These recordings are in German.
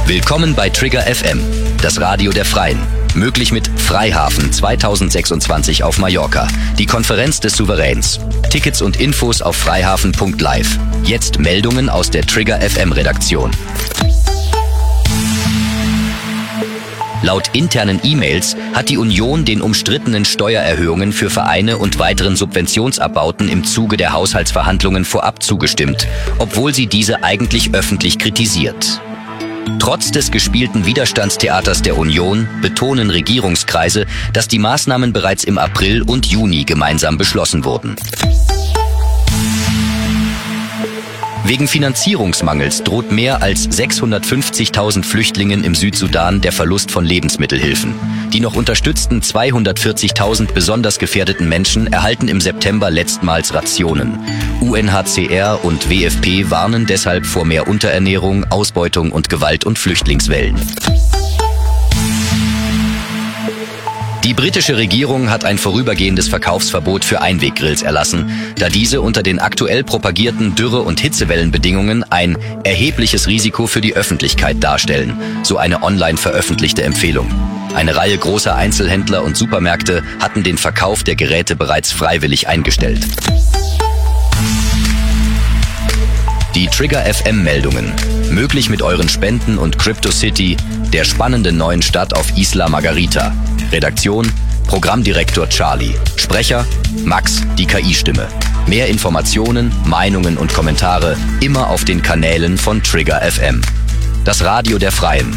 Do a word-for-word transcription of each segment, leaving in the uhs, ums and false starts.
Willkommen bei Trigger F M, das Radio der Freien. Möglich mit Freihafen zweitausendsechsundzwanzig auf Mallorca, die Konferenz des Souveräns. Tickets und Infos auf freihafen punkt live. Jetzt Meldungen aus der Trigger F M Redaktion. Laut internen E-Mails hat die Union den umstrittenen Steuererhöhungen für Vereine und weiteren Subventionsabbauten im Zuge der Haushaltsverhandlungen vorab zugestimmt, obwohl sie diese eigentlich öffentlich kritisiert. Trotz des gespielten Widerstandstheaters der Union betonen Regierungskreise, dass die Maßnahmen bereits im April und Juni gemeinsam beschlossen wurden. Wegen Finanzierungsmangels droht mehr als sechshundertfünfzigtausend Flüchtlingen im Südsudan der Verlust von Lebensmittelhilfen. Die noch unterstützten zweihundertvierzigtausend besonders gefährdeten Menschen erhalten im September letztmals Rationen. U N H C R und W F P warnen deshalb vor mehr Unterernährung, Ausbeutung und Gewalt- und Flüchtlingswellen. Die britische Regierung hat ein vorübergehendes Verkaufsverbot für Einweggrills erlassen, da diese unter den aktuell propagierten Dürre- und Hitzewellenbedingungen ein erhebliches Risiko für die Öffentlichkeit darstellen, so eine online veröffentlichte Empfehlung. Eine Reihe großer Einzelhändler und Supermärkte hatten den Verkauf der Geräte bereits freiwillig eingestellt. Die Trigger F M-Meldungen. Möglich mit euren Spenden und CryptoCity, der spannenden neuen Stadt auf Isla Margarita. Redaktion, Programmdirektor Charlie. Sprecher, Max, die K I-Stimme. Mehr Informationen, Meinungen und Kommentare immer auf den Kanälen von Trigger F M. Das Radio der Freien.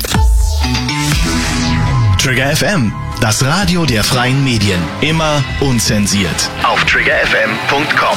Trigger F M, das Radio der freien Medien. Immer unzensiert. Auf trigger f m punkt com